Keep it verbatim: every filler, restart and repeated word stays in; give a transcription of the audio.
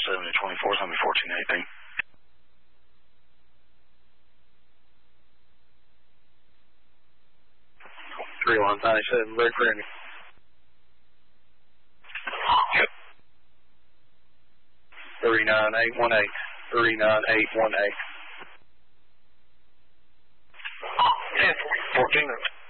seven to twenty-four, it's going to be fourteen eighteen. three one ninety-seven, very friendly. Yep. three nine eight one eight. three nine eight one eight. ten, fourteen.